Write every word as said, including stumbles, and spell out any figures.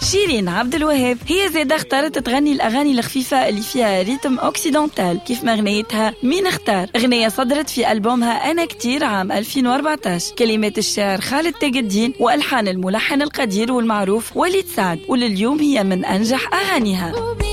شيرين عبد الوهاب هي زادة اختارت تغني الأغاني الخفيفة اللي فيها ريتم أوكسيدنتال كيف ما غنيتها مين اختار، أغنية صدرت في ألبومها أنا كتير عام ألفين وأربعتاشر. كلمات الشاعر خالد تاج الدين وألحان الملحن القدير والمعروف وليد سعد، ولليوم هي من أنجح أغانيها.